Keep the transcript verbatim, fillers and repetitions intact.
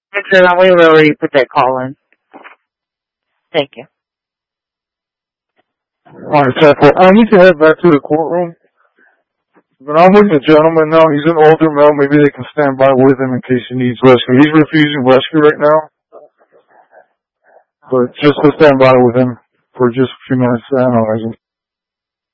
Sir, we will already put that call in. Thank you. Alright, Chapel. I need to head back to the courtroom. But I'm with the gentleman now. He's an older male. Maybe they can stand by with him in case he needs rescue. He's refusing rescue right now. But just to stand by with him for just a few minutes to analyze him.